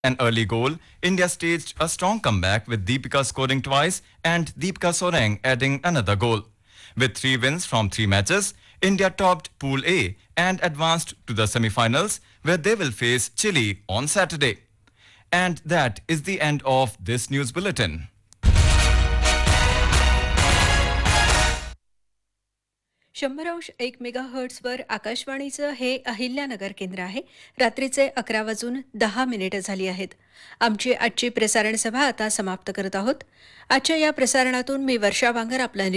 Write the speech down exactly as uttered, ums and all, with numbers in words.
An early goal, India staged a strong comeback with Deepika scoring twice and Deepika Soreng adding another goal. With three wins from three matches, India topped Pool A and advanced to the semi-finals where they will face Chile on Saturday. And that is the end of this news bulletin. शंभर अंश एक mega हर्ट्सवर आकाशवाणीचं हे अहिल्यानगर केंद्र आहे. रात्रीचे अकरा वाजून दहा मिनिटं झाली आहेत. आमची आजची प्रसारण सभा आता समाप्त करत आहोत. आजच्या या प्रसारणातून मी वर्षा वांगर आपलं